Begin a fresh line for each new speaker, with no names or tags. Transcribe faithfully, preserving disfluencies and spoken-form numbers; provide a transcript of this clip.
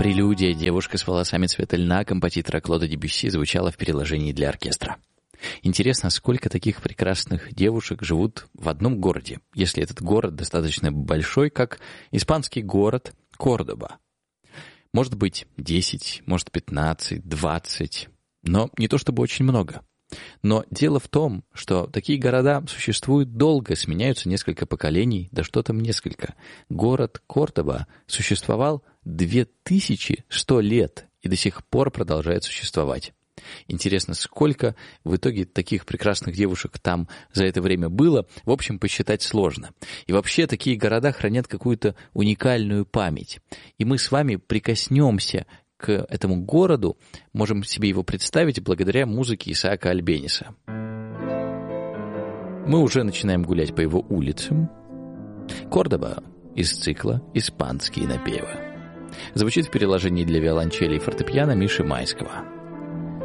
Прелюдия «Девушка с волосами цвета льна» композитора Клода Дебюсси звучала в переложении для оркестра. Интересно, сколько таких прекрасных девушек живут в одном городе, если этот город достаточно большой, как испанский город Кордоба. Может быть, десять, может, пятнадцать, двадцать, но не то чтобы очень много. Но дело в том, что такие города существуют долго, сменяются несколько поколений, да что там несколько. Город Кордоба существовал две тысячи сто лет и до сих пор продолжает существовать. Интересно, сколько в итоге таких прекрасных девушек там за это время было, в общем, посчитать сложно. И вообще такие города хранят какую-то уникальную память. И мы с вами прикоснемся к этому городу, можем себе его представить благодаря музыке Исаака Альбениса. Мы уже начинаем гулять по его улицам. Кордоба из цикла «Испанские напевы». Звучит в переложении для виолончели и фортепиано Миши Майского.